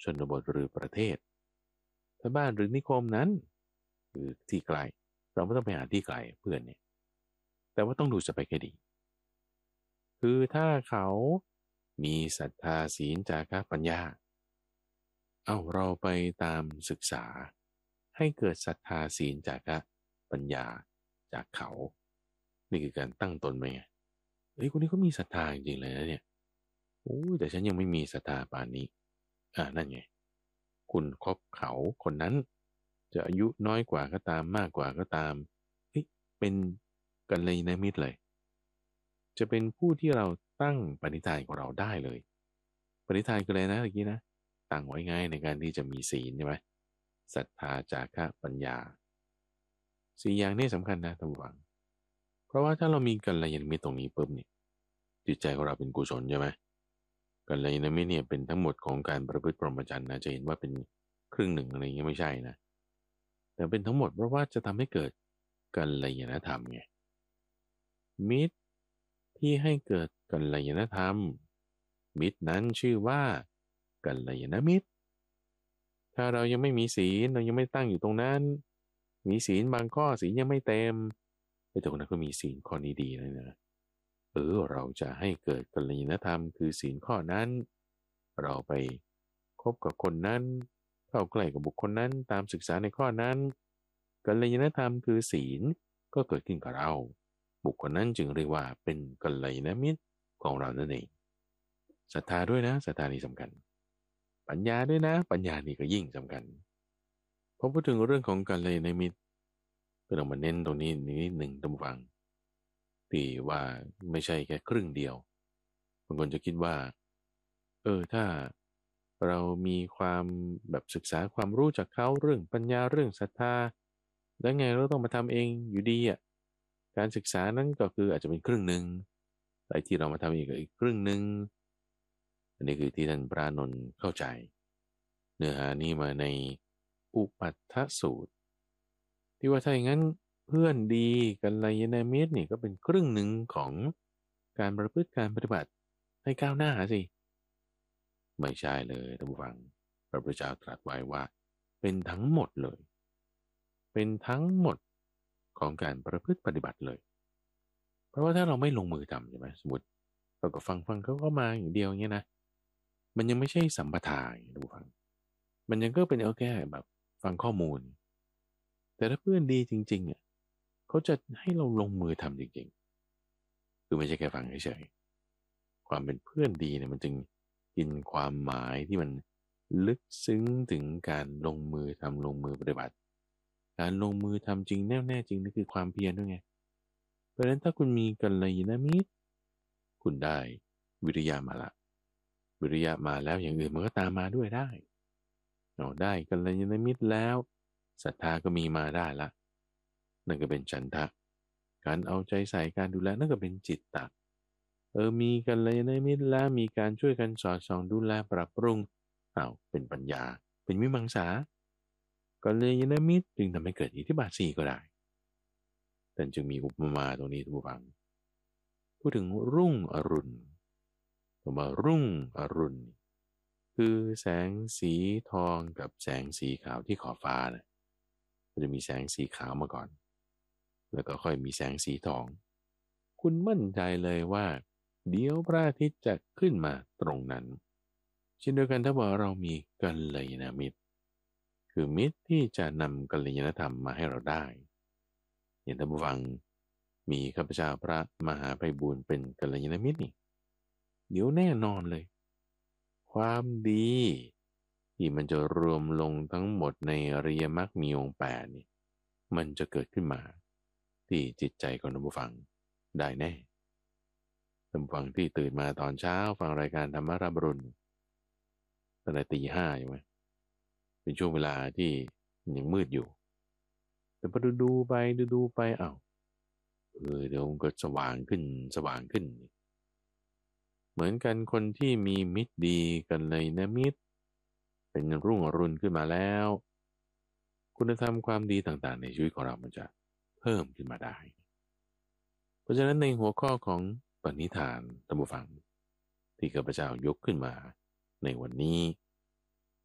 นบทหรือประเทศถ้าบ้านหรือนิคมนั้นคือที่ไกลเราไม่ต้องไปหาที่ไกลเพื่อนเนี่ยแต่ว่าต้องดูสเปคให้ดีคือถ้าเขามีศรัทธาศีลจาคะปัญญาเราไปตามศึกษาให้เกิดศรัทธาศีลจาคะปัญญาจากเขานี่คือการตั้งตนไหมไงเฮ้ยคนนี้เขามีศรัทธาจริงๆเลยนะเนี่ยโอ้ยแต่ฉันยังไม่มีศรัทธาป่านนี้นั่นไงคุณคบเขาคนนั้นจะอายุน้อยกว่าก็ตามมากกว่าก็ตามเฮ้ยเป็นกัลยาณมิตรเลยจะเป็นผู้ที่เราตั้งปณิธานของเราได้เลยปณิธานคืออะไรนะเมื่อกี้นะตั้งไว้ง่ายในการที่จะมีศีลใช่ไหมศรัทธาจาคะปัญญาสี่อย่างนี้สำคัญนะท่านผู้ฟังเพราะว่าถ้าเรามีกัลยาณมิตรตรงนี้ปุ๊บเนี่ยจิตใจของเราเป็นกุศลใช่ไหมกัลยาณมิตรเนี่ยเป็นทั้งหมดของการประพฤติพรหมจรรย์นะจะเห็นว่าเป็นครึ่งหนึ่งอะไรอย่างเงี้ยไม่ใช่นะแต่เป็นทั้งหมดเพราะว่าจะทำให้เกิดกัลยาณธรรมไงมิตรที่ให้เกิดกัลยาณธรรมมิตรนั้นชื่อว่ากัลยาณมิตรถ้าเรายังไม่มีศีลเรายังไม่ตั้งอยู่ตรงนั้นมีศีลบางข้อศีลยังไม่เต็มแต่คนนั้นก็มีศีลข้อนี้ดีนะเราจะให้เกิดกัลยาณธรรมคือศีลข้อนั้นเราไปคบกับคนนั้นเข้าใกล้กับบุคคลนั้นตามศึกษาในข้อนั้นกัลยาณธรรมคือศีลก็เกิดขึ้นกับเราบุคคลนั้นจึงเรียกว่าเป็นกัลยาณมิตรของเรานั่นเองศรัทธาด้วยนะศรัทธานี่สำคัญปัญญาด้วยนะปัญญานี่ก็ยิ่งสำคัญพอพูดถึงเรื่องของกัลยาณมิตรก็ต้องมาเน้นตรงนี้นิดหนึ่งท่านผู้ฟังที่ว่าไม่ใช่แค่ครึ่งเดียวบางคนจะคิดว่าถ้าเรามีความแบบศึกษาความรู้จากเขาเรื่องปัญญาเรื่องศรัทธาแล้วไงเราต้องมาทำเองอยู่ดีอ่ะการศึกษานั้นก็คืออาจจะเป็นครึ่งหนึ่งแต่ที่เรามาทำเองก็อีกครึ่งหนึ่งอันนี้คือที่ท่านพระนนท์เข้าใจเนื้อหานี้มาในอุปัฏฐสูตรที่ว่าถ้าอย่างนั้นเพื่อนดีกัลยาณมิตรนี่ก็เป็นครึ่งหนึ่งของการประพฤติการปฏิบัติให้ก้าวหน้าสิไม่ใช่เลยท่านผู้ฟังพระพุทธเจ้าตรัสไว้ว่าเป็นทั้งหมดเลยเป็นทั้งหมดของการประพฤติปฏิบัติเลยเพราะว่าถ้าเราไม่ลงมือทำใช่ไหมสมมติเราก็ฟังเขาก็มาอย่างเดียวอย่างเงี้ยนะมันยังไม่ใช่สัมปทานท่านผู้ฟังมันยังก็เป็นแค่แบบฟังข้อมูลแต่ถ้าเพื่อนดีจริงๆอ่ะเขาจะให้เราลงมือทำจริงๆคือไม่ใช่แค่ฟังเฉยๆความเป็นเพื่อนดีเนี่ยมันจึงกินความหมายที่มันลึกซึ้งถึงการลงมือทำลงมือปฏิบัติการลงมือทำจริงแน่แน่จริงนี่คือความเพียรด้วยไงเพราะฉะนั้นถ้าคุณมีกัลยาณมิตรคุณได้วิริยะมาละวิริยะมาแล้วอย่างอื่นมันก็ตามมาด้วยได้เราได้กัลยาณมิตรแล้วศรัทธาก็มีมาได้ละนั่นก็เป็นฉันทะการเอาใจใส่การดูแลนั่นก็เป็นจิตตะมีกัลยาณมิตรแล้วมีการช่วยกันสอดส่องดูแลปรับปรุงเป็นปัญญาเป็นวิมังสากัลยาณมิตรจึงทำให้เกิดอิทธิบาทสี่ก็ได้แต่จึงมีอุปมาตรงนี้ทุกฝังพูดถึงรุ่งอรุณมารุ่งอรุณคือแสงสีทองกับแสงสีขาวที่ขอบฟ้านะมันจะมีแสงสีขาวมาก่อนแล้วก็ค่อยมีแสงสีทองคุณมั่นใจเลยว่าเดี๋ยวพระอาทิตย์จะขึ้นมาตรงนั้นเช่นเดียวกันถ้าว่าเรามีกัลยาณมิตรคือมิตรที่จะนำกัลยาณธรรมมาให้เราได้อย่างท่านผู้ฟังมีข้าพเจ้าพระมหาไพบูลย์เป็นกัลยาณมิตรนี่เดี๋ยวแน่นอนเลยความดีที่มันจะรวมลงทั้งหมดในอริยมรรคมีองค์แปดนี่มันจะเกิดขึ้นมาที่จิตใจของท่านผู้ฟังได้แน่ท่านผู้ฟังที่ตื่นมาตอนเช้าฟังรายการธรรมรับรุณตั้งแต่ตีห้าใช่ไหมเป็นช่วงเวลาที่ยังมืดอยู่แต่พอดูไปดูไปเดี๋ยวมันก็สว่างขึ้นสว่างขึ้นเหมือนกันคนที่มีมิตรดีกันเลยนะมิตรเป็นรุ่งอรุณขึ้นมาแล้วคุณธรรมความดีต่างๆในชีวิตของเรามันจะเพิ่มขึ้นมาได้เพราะฉะนั้นในหัวข้อของปณิธานธรรมฟังที่ข้าพเจ้ายกขึ้นมาในวันนี้